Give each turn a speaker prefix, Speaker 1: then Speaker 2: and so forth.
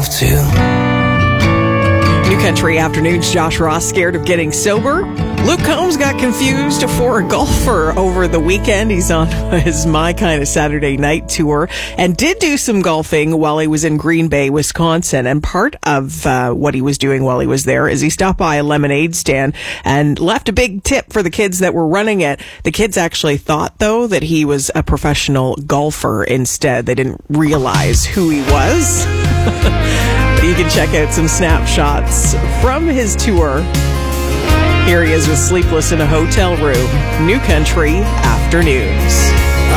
Speaker 1: love to.
Speaker 2: New Country Afternoons, Josh Ross scared of getting sober. Luke Combs got confused for a golfer over the weekend. He's on his My Kind of Saturday Night tour and did do some golfing while he was in Green Bay, Wisconsin. And part of what he was doing while he was there is he stopped by a lemonade stand and left a big tip for the kids that were running it. The kids actually thought, though, that he was a professional golfer instead. They didn't realize who he was. You can check out some snapshots from his tour. Here he is with Sleepless in a Hotel Room. New Country Afternoons.